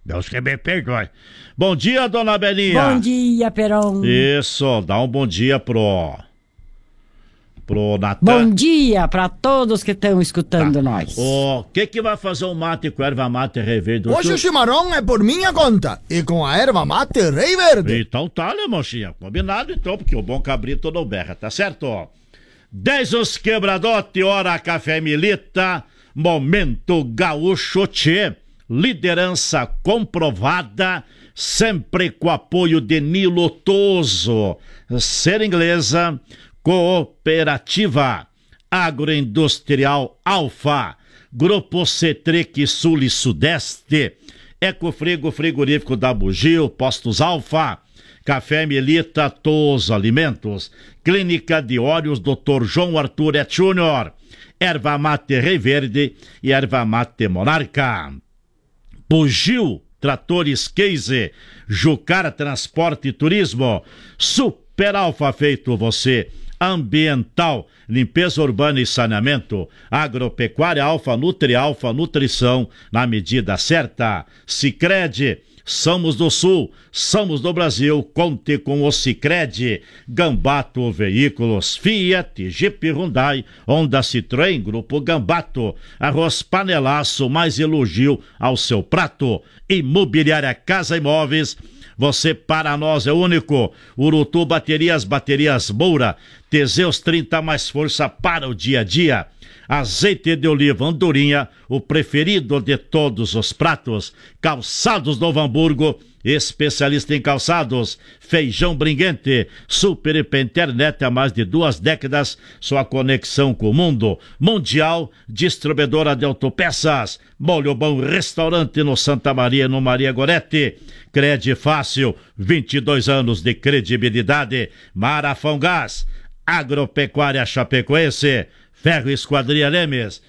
Deus que me perdoe. Bom dia, dona Belinha. Bom dia, Peron. Isso, dá um bom dia pro Natan. Bom dia pra todos que estão escutando nós. O que vai fazer o mate com a erva mate Rei Verde? Hoje o chimarrão é por minha conta e com a erva mate Rei Verde. Então tá, né, mochinha? Combinado então, porque o bom cabrito não berra, tá certo? 10 os quebradote, hora café milita, momento gaúcho tchê, liderança comprovada, sempre com apoio de Nilo Toso, Ser Inglesa, Cooperativa Agroindustrial Alfa, Grupo Cetric Sul e Sudeste, Ecofrigo Frigorífico da Bugio, Postos Alfa, Café Milita, Todos Alimentos, Clínica de Óleos Dr. João Arthur Et Júnior, Erva Mate Rei Verde e Erva Mate Monarca. Bugio Tratores Case, Jucar Transporte e Turismo, Super Alfa Feito Você, Ambiental, Limpeza Urbana e Saneamento, Agropecuária Alfa, Nutri Alfa, Nutrição na medida certa. Sicredi, somos do Sul, somos do Brasil, conte com o Sicredi. Gambato Veículos, Fiat, Jeep, Hyundai, Honda, Citroën, Grupo Gambato. Arroz Panelaço, mais elogio ao seu prato. Imobiliária Casa Imóveis, você para nós é único. Urutu Baterias Moura, Teseus 30 mais força para o dia a dia. Azeite de oliva Andorinha, o preferido de todos os pratos. Calçados Novo Hamburgo, especialista em calçados. Feijão Bringuente, Super IP Internet há mais de 2 décadas, sua conexão com o mundo. Mundial, distribuidora de autopeças. Molho Bom Restaurante no Santa Maria, no Maria Gorete. Crede Fácil, 22 anos de credibilidade. Marafão Gás, Agropecuária Chapecoense. Ferro Esquadria Lemes,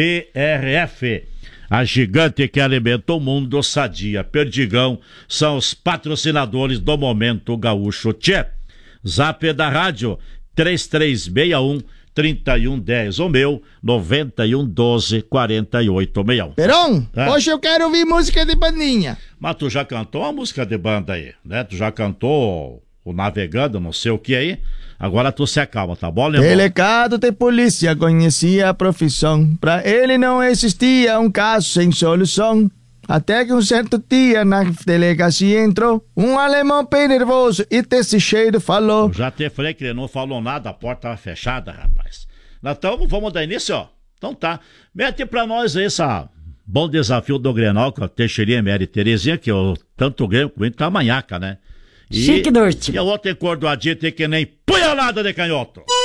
BRF, a gigante que alimentou o mundo, Sadia Perdigão, são os patrocinadores do Momento Gaúcho Tchê. Zap da rádio, 3361-3110, o meu, 9112-4861. Peron, hoje eu quero ouvir música de bandinha. Mas tu já cantou a música de banda aí, né? Tu já cantou o Navegando, não sei o que aí. Agora tu se acalma, tá bom, Leandro? Delegado de polícia conhecia a profissão. Pra ele não existia um caso sem solução. Até que um certo dia na delegacia entrou um alemão bem nervoso e desse cheiro falou. Eu já te falei que ele não falou nada, a porta tava fechada, rapaz. Então vamos dar início, ó. Então tá. Mete pra nós aí essa bom desafio do Grenal com a Teixeirinha, Mary Terezinha, que eu tanto ganho com ele, tá manhaca, né? Chique Norte. E a outra encordoadinha tem que nem punhalada de canhoto.